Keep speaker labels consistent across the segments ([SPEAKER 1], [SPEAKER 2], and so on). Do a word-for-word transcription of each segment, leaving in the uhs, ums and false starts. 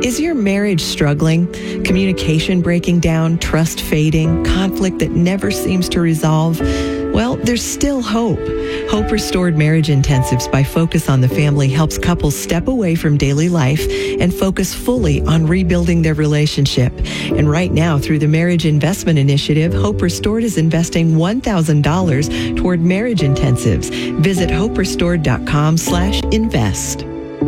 [SPEAKER 1] Is your marriage struggling? Communication breaking down, trust fading, conflict that never seems to resolve? Well, there's still hope. Hope Restored Marriage Intensives by Focus on the Family helps couples step away from daily life and focus fully on rebuilding their relationship. And right now, through the Marriage Investment Initiative, Hope Restored is investing one thousand dollars toward marriage intensives. Visit hoperestored.com slash invest.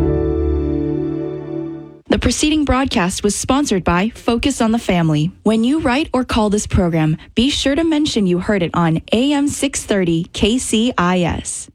[SPEAKER 2] The preceding broadcast was sponsored by Focus on the Family. When you write or call this program, be sure to mention you heard it on A M six thirty K C I S.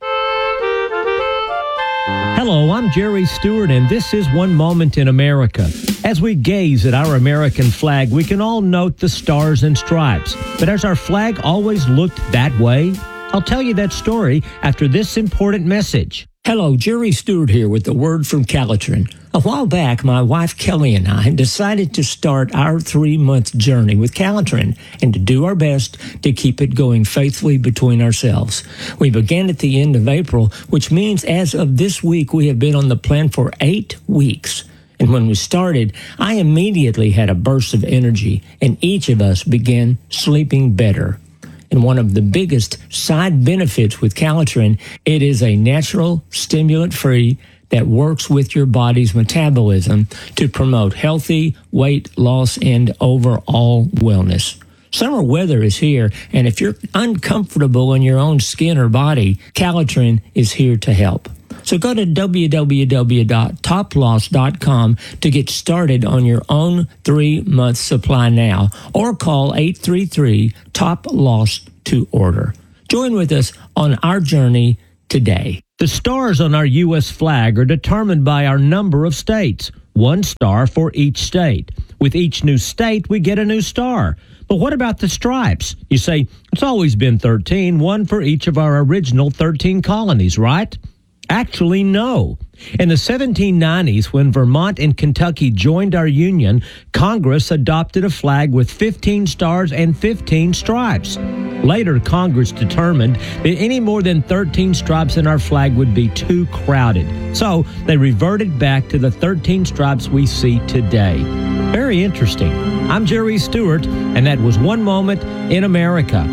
[SPEAKER 3] Hello, I'm Jerry Stewart, and this is One Moment in America. As we gaze at our American flag, we can all note the stars and stripes. But has our flag always looked that way? I'll tell you that story after this important message.
[SPEAKER 4] Hello, Jerry Stewart here with the word from Calitrin. A while back, my wife Kelly and I decided to start our three-month journey with Calitrin and to do our best to keep it going faithfully between ourselves. We began at the end of April, which means as of this week, we have been on the plan for eight weeks. And when we started, I immediately had a burst of energy, and each of us began sleeping better. And one of the biggest side benefits with Calitrin, it is a natural stimulant-free that works with your body's metabolism to promote healthy weight loss and overall wellness. Summer weather is here, and if you're uncomfortable in your own skin or body, Calitrin is here to help. So go to w w w dot top loss dot com to get started on your own three-month supply now, or call eight three three top loss to order. Join with us on our journey today.
[SPEAKER 3] The stars on our U S flag are determined by our number of states, one star for each state. With each new state, we get a new star. But what about the stripes? You say, it's always been thirteen, one for each of our original thirteen colonies, right? Actually, no. In the seventeen nineties, when Vermont and Kentucky joined our union, Congress adopted a flag with fifteen stars and fifteen stripes. Later, Congress determined that any more than thirteen stripes in our flag would be too crowded. So they reverted back to the thirteen stripes we see today. Very interesting. I'm Jerry Stewart, and that was One Moment in America.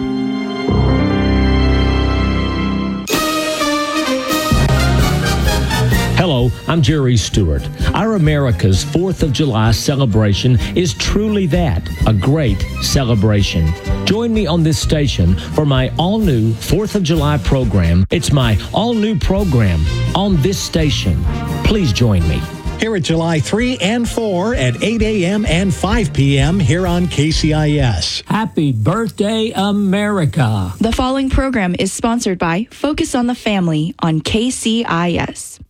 [SPEAKER 3] Hello, I'm Jerry Stewart. Our America's fourth of July celebration is truly that, a great celebration. Join me on this station for my all-new fourth of July program. It's my all-new program on this station. Please join me.
[SPEAKER 5] Here at July third and fourth at eight a.m. and five p.m. here on K C I S.
[SPEAKER 4] Happy birthday, America.
[SPEAKER 2] The following program is sponsored by Focus on the Family on K C I S.